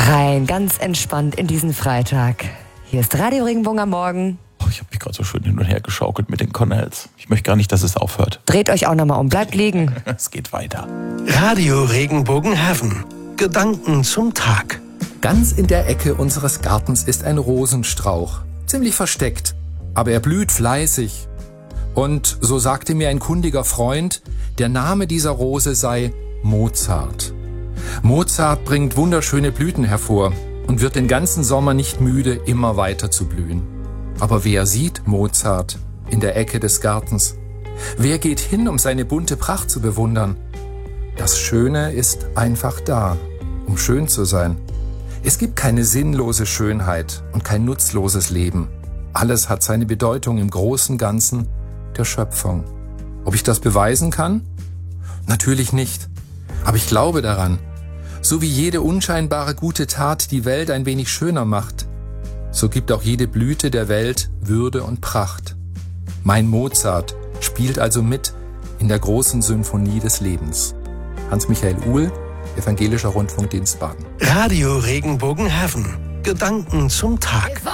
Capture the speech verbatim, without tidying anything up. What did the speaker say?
Rein, ganz entspannt in diesen Freitag. Hier ist Radio Regenbogen am Morgen. Oh, ich habe mich gerade so schön hin und her geschaukelt mit den Connells. Ich möchte gar nicht, dass es aufhört. Dreht euch auch nochmal um, bleibt liegen. Es geht weiter. Radio Regenbogen Heaven. Gedanken zum Tag. Ganz in der Ecke unseres Gartens ist ein Rosenstrauch. Ziemlich versteckt, aber er blüht fleißig. Und so sagte mir ein kundiger Freund, der Name dieser Rose sei Mozart. Mozart bringt wunderschöne Blüten hervor und wird den ganzen Sommer nicht müde, immer weiter zu blühen. Aber wer sieht Mozart in der Ecke des Gartens? Wer geht hin, um seine bunte Pracht zu bewundern? Das Schöne ist einfach da, um schön zu sein. Es gibt keine sinnlose Schönheit und kein nutzloses Leben. Alles hat seine Bedeutung im großen Ganzen der Schöpfung. Ob ich das beweisen kann? Natürlich nicht. Aber ich glaube daran. So wie jede unscheinbare gute Tat die Welt ein wenig schöner macht, so gibt auch jede Blüte der Welt Würde und Pracht. Mein Mozart spielt also mit in der großen Symphonie des Lebens. Hans-Michael Uhl, Evangelischer Rundfunkdienst Baden. Radio Regenbogen Heaven. Gedanken zum Tag.